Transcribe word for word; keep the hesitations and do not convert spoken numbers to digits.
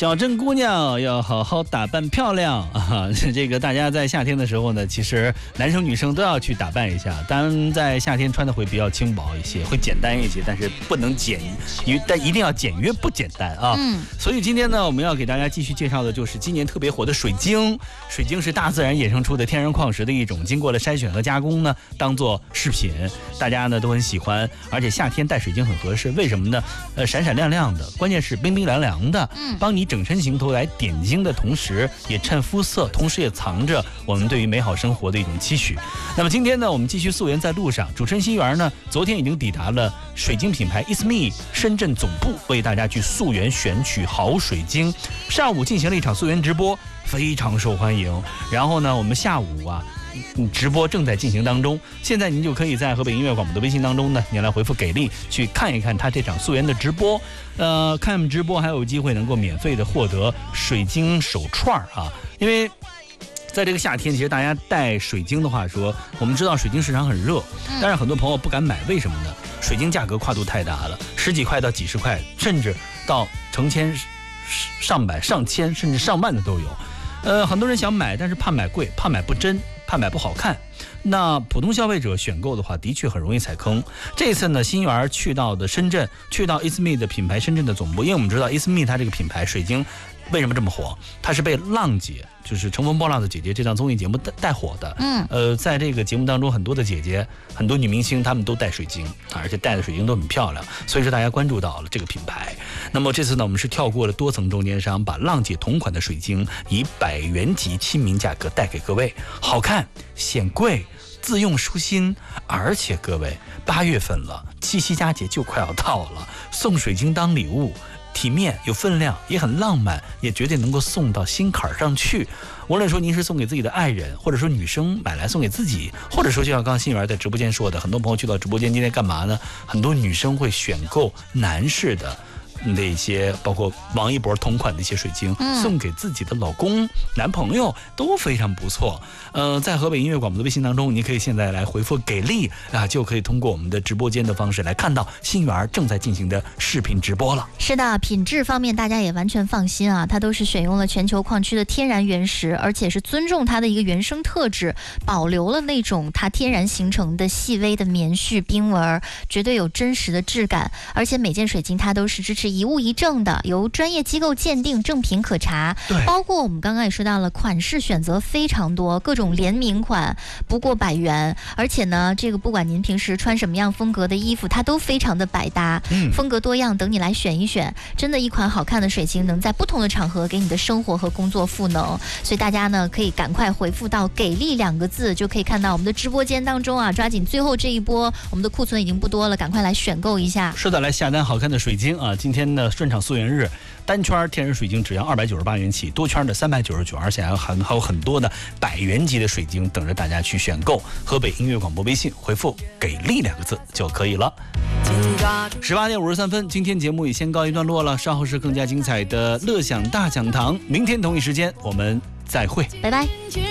小镇姑娘要好好打扮漂亮啊！这个大家在夏天的时候呢，其实男生女生都要去打扮一下。当然，在夏天穿的会比较轻薄一些，会简单一些，但是不能简约，但一定要简约不简单啊！嗯。所以今天呢，我们要给大家继续介绍的就是今年特别火的水晶。水晶是大自然衍生出的天然矿石的一种，经过了筛选和加工呢，当做饰品，大家呢都很喜欢。而且夏天戴水晶很合适，为什么呢？呃，闪闪亮亮的，关键是冰冰凉凉的，嗯，帮你整身行头来点睛的同时，也衬肤色，同时也藏着我们对于美好生活的一种期许。那么今天呢，我们继续溯源在路上，主持人心源呢，昨天已经抵达了水晶品牌 ISME 深圳总部，为大家去溯源选取好水晶。上午进行了一场溯源直播，非常受欢迎。然后呢，我们下午啊。直播正在进行当中，现在您就可以在河北音乐广播的微信当中呢，您来回复给力去看一看他这场溯源的直播，呃，看直播还有机会能够免费的获得水晶手串啊，因为在这个夏天，其实大家戴水晶的话说，我们知道水晶市场很热，但是很多朋友不敢买，为什么呢？水晶价格跨度太大了，十几块到几十块，甚至到成千、上百、上千甚至上万的都有。呃，很多人想买，但是怕买贵，怕买不真。怕买不好看，那普通消费者选购的话，的确很容易踩坑。这次呢，心源去到的深圳，去到 ISME 的品牌深圳的总部，因为我们知道 ISME 它这个品牌水晶为什么这么火，它是被浪姐，就是乘风破浪的姐姐这档综艺节目带带火的。嗯，呃，在这个节目当中，很多的姐姐，很多女明星，她们都戴水晶，而且戴的水晶都很漂亮，所以说大家关注到了这个品牌。那么这次呢，我们是跳过了多层中间商，把浪姐同款的水晶以百元级亲民价格带给各位，好看显贵，自用舒心，而且各位八月份了，七夕佳节就快要到了，送水晶当礼物。体面有分量，也很浪漫，也绝对能够送到心坎上去。无论说您是送给自己的爱人，或者说女生买来送给自己，或者说就像刚刚心源在直播间说的，很多朋友去到直播间今天干嘛呢？很多女生会选购男士的那些包括王一博同款的一些水晶，嗯、送给自己的老公、男朋友都非常不错。呃，在河北音乐广播的微信当中，你可以现在来回复给力啊，就可以通过我们的直播间的方式来看到心源正在进行的视频直播了。 是的，品质方面大家也完全放心啊，它都是选用了全球矿区的天然原石，而且是尊重它的一个原生特质，保留了那种它天然形成的细微的棉絮冰纹，绝对有真实的质感。而且每件水晶它都是支持一物一证的，由专业机构鉴定，正品可查。对，包括我们刚刚也说到了，款式选择非常多，各种联名款不过百元，而且呢，这个不管您平时穿什么样风格的衣服，它都非常的百搭，嗯、风格多样，等你来选一选。真的，一款好看的水晶能在不同的场合给你的生活和工作赋能，所以大家呢可以赶快回复到“给力”两个字，就可以看到我们的直播间当中啊，抓紧最后这一波，我们的库存已经不多了，赶快来选购一下。 是的，来下单好看的水晶啊！今天呢，顺场溯源日，单圈天然水晶只要二百九十八元起，多圈的三百九十九，而且还有很还有很多的百元级的水晶等着大家去选购。河北音乐广播微信回复“给力”两个字就可以了。十八点五十三分，今天节目也先告一段落了，稍后是更加精彩的乐享大讲堂，明天同一时间我们再会， 拜拜。